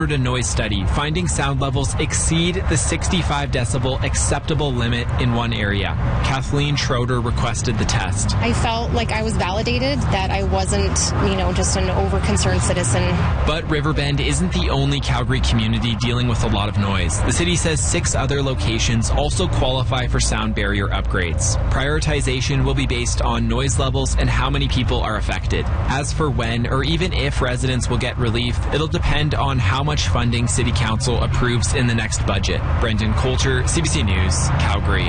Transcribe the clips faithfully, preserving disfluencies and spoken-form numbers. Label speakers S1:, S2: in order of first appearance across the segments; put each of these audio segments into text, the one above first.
S1: A noise study finding sound levels exceed the sixty-five decibel acceptable limit in one area. Kathleen Schroeder requested the test.
S2: I felt like I was validated, that I wasn't, you know, just an over-concerned citizen.
S1: But Riverbend isn't the only Calgary community dealing with a lot of noise. The city says six other locations also qualify for sound barrier upgrades. Prioritization will be based on noise levels and how many people are affected. As for when or even if residents will get relief, it'll depend on how much funding City Council approves in the next budget. Brendan Coulter, C B C News, Calgary.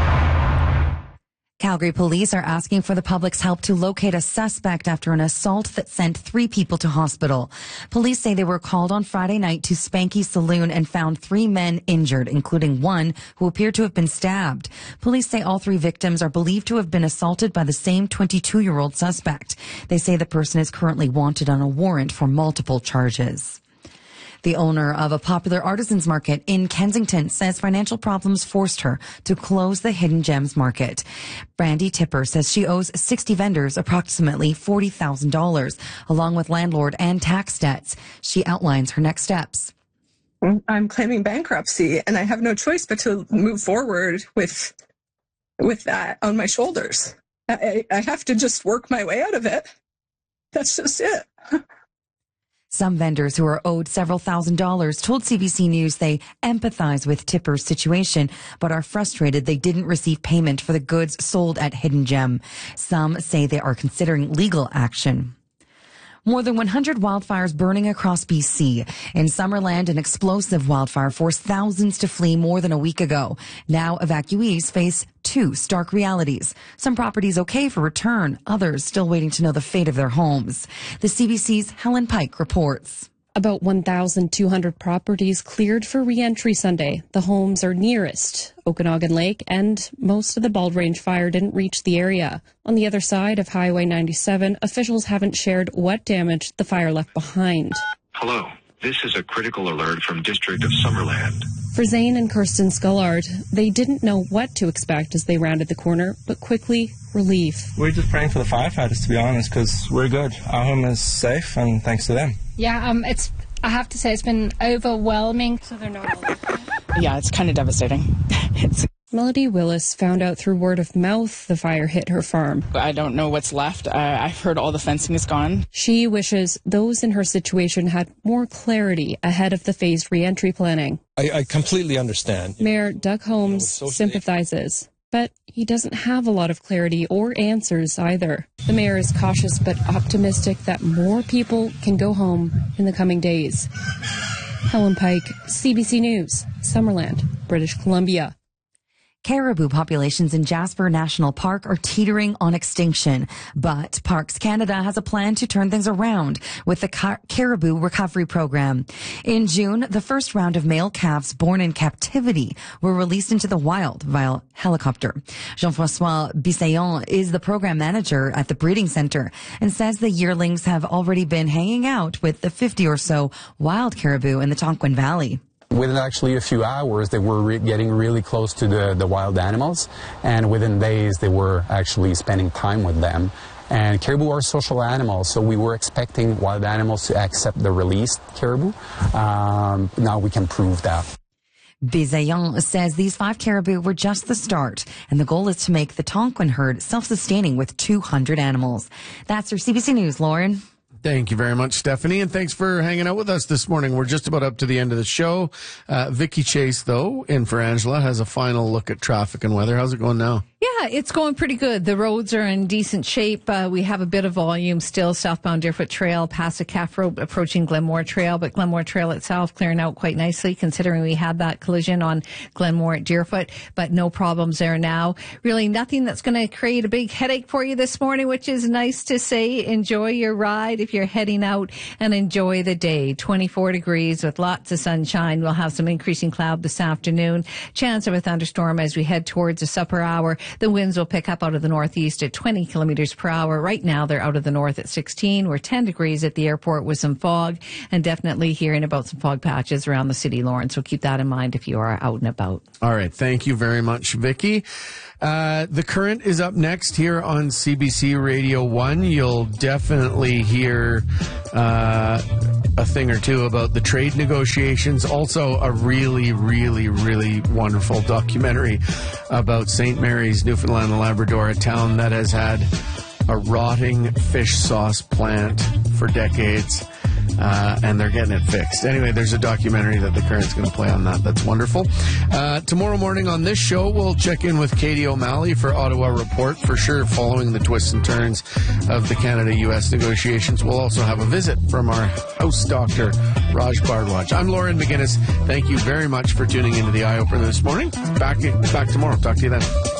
S3: Calgary police are asking for the public's help to locate a suspect after an assault that sent three people to hospital. Police say they were called on Friday night to Spanky Saloon and found three men injured, including one who appeared to have been stabbed. Police say all three victims are believed to have been assaulted by the same twenty-two-year-old suspect. They say the person is currently wanted on a warrant for multiple charges. The owner of a popular artisans market in Kensington says financial problems forced her to close the Hidden Gems market. Brandy Tipper says she owes sixty vendors approximately forty thousand dollars, along with landlord and tax debts. She outlines her next steps.
S4: I'm claiming bankruptcy, and I have no choice but to move forward with with that on my shoulders. I, I have to just work my way out of it. That's just it.
S3: Some vendors who are owed several thousand dollars told C B C News they empathize with Tipper's situation, but are frustrated they didn't receive payment for the goods sold at Hidden Gem. Some say they are considering legal action. More than one hundred wildfires burning across B C. In Summerland, an explosive wildfire forced thousands to flee more than a week ago. Now evacuees face two stark realities. Some properties okay for return, others still waiting to know the fate of their homes. The C B C's Helen Pike reports.
S5: About one thousand two hundred properties cleared for re-entry Sunday. The homes are nearest Okanagan Lake, and most of the Bald Range fire didn't reach the area. On the other side of Highway ninety-seven, officials haven't shared what damage the fire left behind.
S6: Hello, this is a critical alert from District of Summerland.
S5: For Zane and Kirsten Scullard, they didn't know what to expect as they rounded the corner, but quickly relief.
S7: We're just praying for the firefighters, to be honest, because we're good. Our home is safe, and thanks to them.
S8: Yeah, um, it's. I have to say it's been overwhelming.
S5: So they're not all
S9: Yeah, it's kind of devastating. it's
S5: Melody Willis found out through word of mouth the fire hit her farm.
S9: I don't know what's left. Uh, I've heard all the fencing is gone.
S5: She wishes those in her situation had more clarity ahead of the phased re-entry planning.
S10: I, I completely understand.
S5: Mayor Doug Holmes you know, sympathizes, but he doesn't have a lot of clarity or answers either. The mayor is cautious but optimistic that more people can go home in the coming days. Helen Pike, C B C News, Summerland, British Columbia.
S3: Caribou populations in Jasper National Park are teetering on extinction, but Parks Canada has a plan to turn things around with the Car- Caribou Recovery Program. In June, the first round of male calves born in captivity were released into the wild via helicopter. Jean-François Bissayon is the program manager at the breeding center and says the yearlings have already been hanging out with the fifty or so wild caribou in the Tonquin Valley.
S11: Within actually a few hours, they were re- getting really close to the, the wild animals, and within days, they were actually spending time with them. And caribou are social animals, so we were expecting wild animals to accept the released caribou. Um, now we can prove that.
S3: Bizayan says these five caribou were just the start, and the goal is to make the Tonquin herd self-sustaining with two hundred animals. That's your C B C News, Lauren.
S12: Thank you very much, Stephanie, and thanks for hanging out with us this morning. We're just about up to the end of the show. Uh, Vicky Chase, though, in for Angela, has a final look at traffic and weather. How's it going now?
S13: Yeah, it's going pretty good. The roads are in decent shape. Uh, we have a bit of volume still southbound Deerfoot Trail past the Calf Road approaching Glenmore Trail, but Glenmore Trail itself clearing out quite nicely considering we had that collision on Glenmore at Deerfoot, but no problems there now. Really nothing that's going to create a big headache for you this morning, which is nice to say. Enjoy your ride if you're heading out and enjoy the day. twenty-four degrees with lots of sunshine. We'll have some increasing cloud this afternoon. Chance of a thunderstorm as we head towards the supper hour. The winds will pick up out of the northeast at twenty kilometers per hour. Right now, they're out of the north at sixteen. We're ten degrees at the airport with some fog, and definitely hearing about some fog patches around the city, Lauren. So keep that in mind if you are out and about.
S12: All right. Thank you very much, Vicky. Uh, the Current is up next here on C B C Radio one. You'll definitely hear uh, a thing or two about the trade negotiations. Also, a really, really, really wonderful documentary about Saint Mary's, Newfoundland and Labrador, a town that has had a rotting fish sauce plant for decades. Uh, and they're getting it fixed. Anyway, there's a documentary that the Current's going to play on that. That's wonderful. Uh, tomorrow morning on this show, we'll check in with Katie O'Malley for Ottawa Report, for sure, following the twists and turns of the Canada-U S negotiations. We'll also have a visit from our house doctor, Raj Bhardwaj. I'm Lauren McGinnis. Thank you very much for tuning into the Eye Opener this morning. Back, back tomorrow. Talk to you then.